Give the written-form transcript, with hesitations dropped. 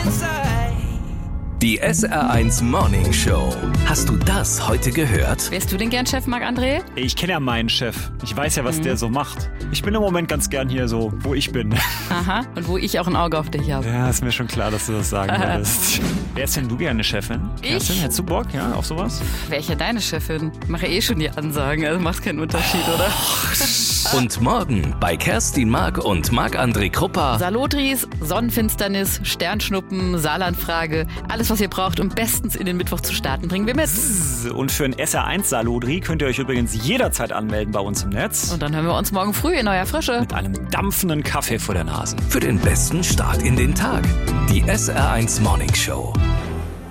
Die SR1 Morning Show. Hast du das heute gehört? Wärst du denn gern Chef, Marc-André? Ich kenne ja meinen Chef. Ich weiß ja, was der so macht. Ich bin im Moment ganz gern hier so, wo ich bin. Aha, und wo ich auch ein Auge auf dich habe. Ja, ist mir schon klar, dass du das sagen würdest. Wärst denn du gerne Chefin? Ich? Kerstin, hättest du Bock, ja, auf sowas? Wär ich ja deine Chefin. Mache eh schon die Ansagen, also macht keinen Unterschied, oder? Und morgen bei Kerstin Mark und Marc-André Kruppa. Salotris, Sonnenfinsternis, Sternschnuppen, Saarlandfrage. Alles, was ihr braucht, um bestens in den Mittwoch zu starten, bringen wir mit. Und für ein SR1 Salodri könnt ihr euch übrigens jederzeit anmelden bei uns im Netz. Und dann hören wir uns morgen früh in neuer Frische. Mit einem dampfenden Kaffee vor der Nase. Für den besten Start in den Tag. Die SR1 Morning Show.